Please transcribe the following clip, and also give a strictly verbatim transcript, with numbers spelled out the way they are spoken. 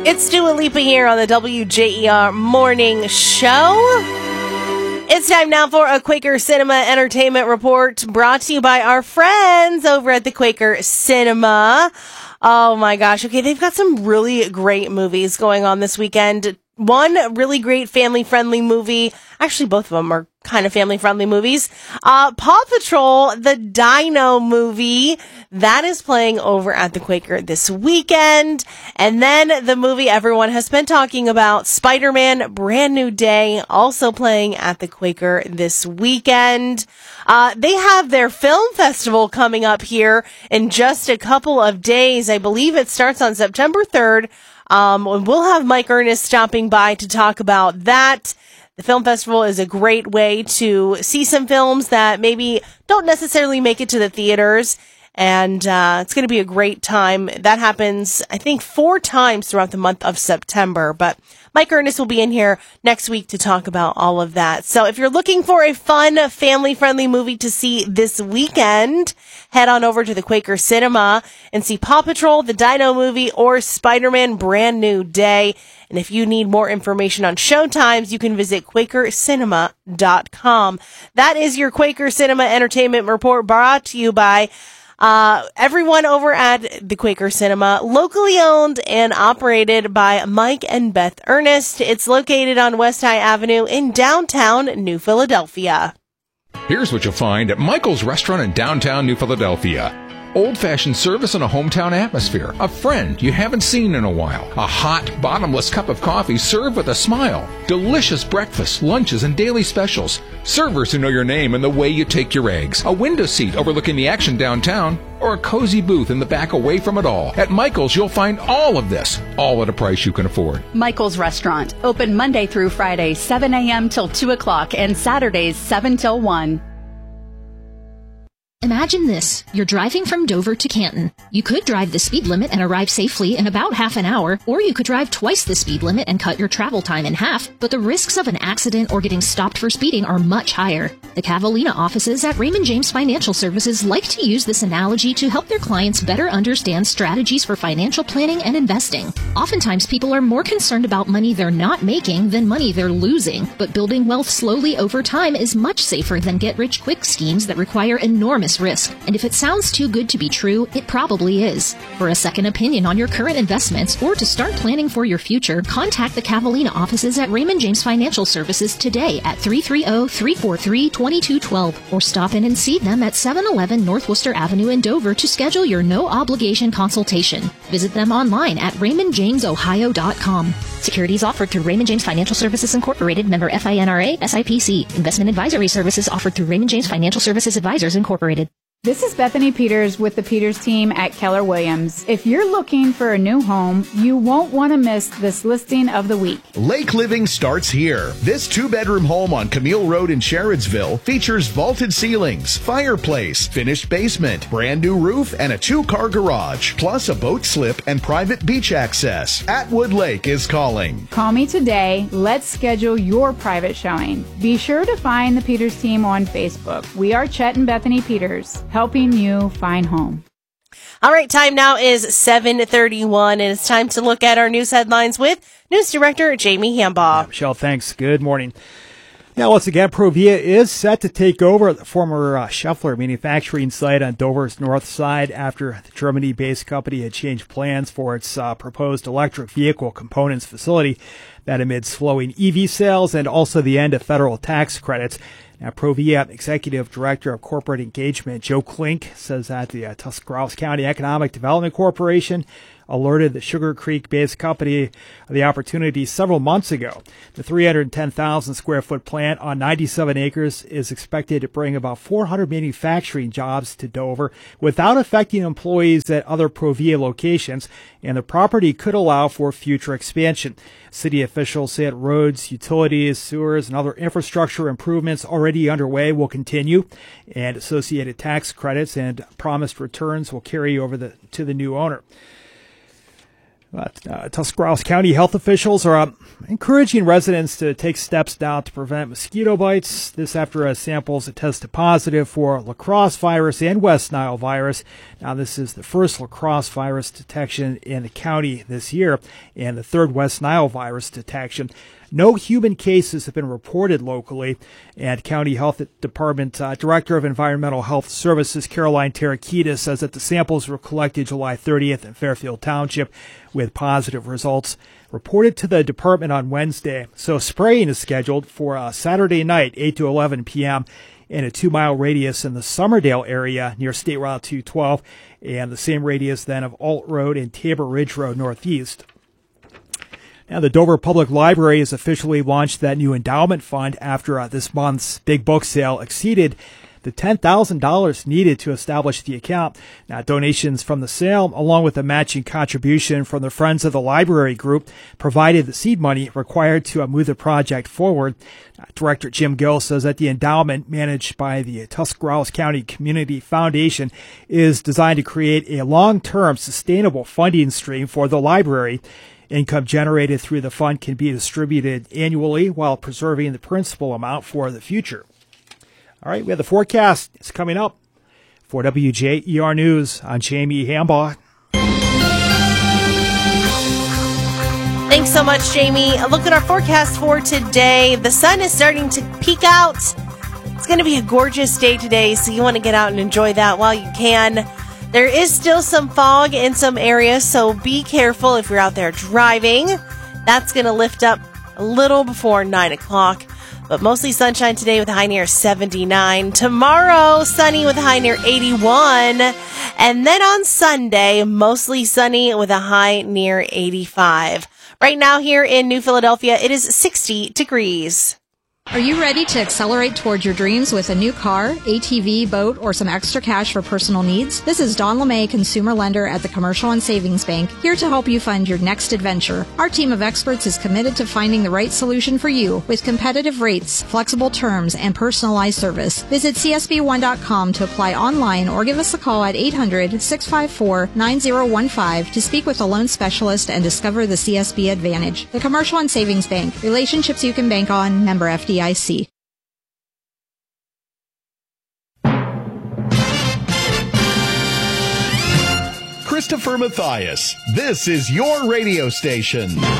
It's Dua Lipa here on the W J E R Morning Show. It's time now for a Quaker Cinema Entertainment Report brought to you by our friends over at the Quaker Cinema. Oh my gosh. Okay, they've got some really great movies going on this weekend. One really great family-friendly movie. Actually, both of them are kind of family-friendly movies. Uh, Paw Patrol, the Dino movie, that is playing over at the Quaker this weekend. And then the movie everyone has been talking about, Spider-Man Brand New Day, also playing at the Quaker this weekend. Uh, they have their film festival coming up here in just a couple of days. I believe it starts on September third. Um, we'll have Mike Ernest stopping by to talk about that. The film festival is a great way to see some films that maybe don't necessarily make it to the theaters. And uh, it's going to be a great time. That happens, I think, four times throughout the month of September. But Mike Ernest will be in here next week to talk about all of that. So if you're looking for a fun, family-friendly movie to see this weekend, head on over to the Quaker Cinema and see Paw Patrol, the Dino movie, or Spider-Man Brand New Day. And if you need more information on showtimes, you can visit Quaker Cinema dot com. That is your Quaker Cinema Entertainment Report brought to you by Uh, everyone over at the Quaker Cinema, locally owned and operated by Mike and Beth Ernest. It's located on West High Avenue in downtown New Philadelphia. Here's what you'll find at Michael's Restaurant in downtown New Philadelphia. Old-fashioned service in a hometown atmosphere. A friend you haven't seen in a while. A hot, bottomless cup of coffee served with a smile. Delicious breakfast, lunches, and daily specials. Servers who know your name and the way you take your eggs. A window seat overlooking the action downtown. Or a cozy booth in the back away from it all. At Michael's, you'll find all of this, all at a price you can afford. Michael's Restaurant, open Monday through Friday, seven a.m. till two o'clock, and Saturdays, seven till one. Imagine this. You're driving from Dover to Canton. You could drive the speed limit and arrive safely in about half an hour, or you could drive twice the speed limit and cut your travel time in half, but the risks of an accident or getting stopped for speeding are much higher. The Cavallina offices at Raymond James Financial Services like to use this analogy to help their clients better understand strategies for financial planning and investing. Oftentimes, people are more concerned about money they're not making than money they're losing, but building wealth slowly over time is much safer than get-rich-quick schemes that require enormous risk. And if it sounds too good to be true, it probably is. For a second opinion on your current investments or to start planning for your future, contact the Cavallina offices at Raymond James Financial Services today at three three zero, three four three, two two one two or stop in and see them at seven eleven North Worcester Avenue in Dover to schedule your no-obligation consultation. Visit them online at raymond james ohio dot com. Securities offered through Raymond James Financial Services Incorporated, member FINRA, S I P C. Investment advisory services offered through Raymond James Financial Services Advisors Incorporated. This is Bethany Peters with the Peters team at Keller Williams. If you're looking for a new home, you won't want to miss this listing of the week. Lake Living starts here. This two-bedroom home on Camille Road in Sherrodsville features vaulted ceilings, fireplace, finished basement, brand new roof, and a two-car garage, plus a boat slip and private beach access. Atwood Lake is calling. Call me today. Let's schedule your private showing. Be sure to find the Peters team on Facebook. We are Chet and Bethany Peters, helping you find home. All right, time now is seven thirty-one, and it's time to look at our news headlines with News Director Jamie Hambaugh. Yeah, Michelle, thanks. Good morning. Now, once again, Provia is set to take over the former uh, Schaeffler manufacturing site on Dover's north side after the Germany-based company had changed plans for its uh, proposed electric vehicle components facility. That amid slowing E V sales and also the end of federal tax credits. Now, Provia Executive Director of Corporate Engagement Joe Klink says that the uh, Tuscarawas County Economic Development Corporation alerted the Sugar Creek-based company of the opportunity several months ago. The three hundred ten thousand square foot plant on ninety-seven acres is expected to bring about four hundred manufacturing jobs to Dover without affecting employees at other Provia locations, and the property could allow for future expansion. City officials say that roads, utilities, sewers, and other infrastructure improvements already underway will continue, and associated tax credits and promised returns will carry over the, to the new owner. But, uh, Tuscarawas County health officials are uh, encouraging residents to take steps now to prevent mosquito bites. This after uh, samples tested positive for La Crosse virus and West Nile virus. Now, this is the first La Crosse virus detection in the county this year and the third West Nile virus detection. No human cases have been reported locally, and County Health Department uh, Director of Environmental Health Services Caroline Terakidis says that the samples were collected July thirtieth in Fairfield Township with positive results reported to the department on Wednesday. So spraying is scheduled for uh, Saturday night, eight to eleven p.m. in a two-mile radius in the Summerdale area near State Route two twelve, and the same radius then of Alt Road and Tabor Ridge Road northeast. Now, the Dover Public Library has officially launched that new endowment fund after uh, this month's big book sale exceeded the ten thousand dollars needed to establish the account. Now, donations from the sale, along with a matching contribution from the Friends of the Library group, provided the seed money required to uh, move the project forward. Uh, Director Jim Gill says that the endowment, managed by the Tuscarawas County Community Foundation, is designed to create a long-term sustainable funding stream for the library. Income generated through the fund can be distributed annually while preserving the principal amount for the future. All right, we have the forecast. It's coming up. For W J E R News, I'm Jamie Hambaugh. Thanks so much, Jamie. A look at our forecast for today. The sun is starting to peek out. It's going to be a gorgeous day today, so you want to get out and enjoy that while you can. There is still some fog in some areas, so be careful if you're out there driving. That's going to lift up a little before nine o'clock, but mostly sunshine today with a high near seventy-nine. Tomorrow, sunny with a high near eighty-one. And then on Sunday, mostly sunny with a high near eighty-five. Right now here in New Philadelphia, it is sixty degrees. Are you ready to accelerate towards your dreams with a new car, A T V, boat, or some extra cash for personal needs? This is Dawn LeMay, consumer lender at the Commercial and Savings Bank, here to help you find your next adventure. Our team of experts is committed to finding the right solution for you with competitive rates, flexible terms, and personalized service. Visit C S B one dot com to apply online or give us a call at eight hundred, six five four, nine zero one five to speak with a loan specialist and discover the C S B Advantage. The Commercial and Savings Bank, relationships you can bank on, member F D I C. Christopher Mathias, this is your radio station.